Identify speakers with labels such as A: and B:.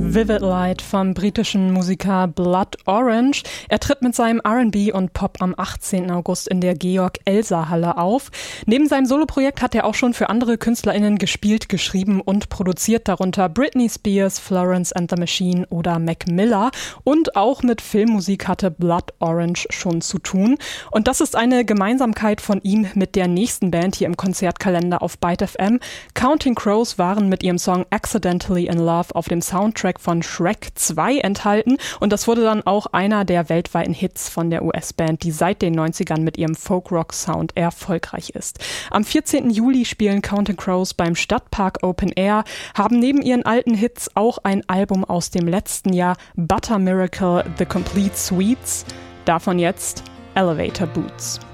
A: Vivid Light vom britischen Musiker Blood Orange. Er tritt mit seinem R&B und Pop am 18. August in der Georg-Elser-Halle auf. Neben seinem Soloprojekt hat er auch schon für andere KünstlerInnen gespielt, geschrieben und produziert, darunter Britney Spears, Florence and the Machine oder Mac Miller. Und auch mit Filmmusik hatte Blood Orange schon zu tun. Und das ist eine Gemeinsamkeit von ihm mit der nächsten Band hier im Konzertkalender auf Byte FM. Counting Crows waren mit ihrem Song Accidentally in Love auf dem Soundtrack von Shrek 2 enthalten und das wurde dann auch einer der weltweiten Hits von der US-Band, die seit den 90ern mit ihrem Folk-Rock-Sound erfolgreich ist. Am 14. Juli spielen Counting Crows beim Stadtpark Open Air, haben neben ihren alten Hits auch ein Album aus dem letzten Jahr, Butter Miracle, The Complete Suites. Davon jetzt Elevator Boots.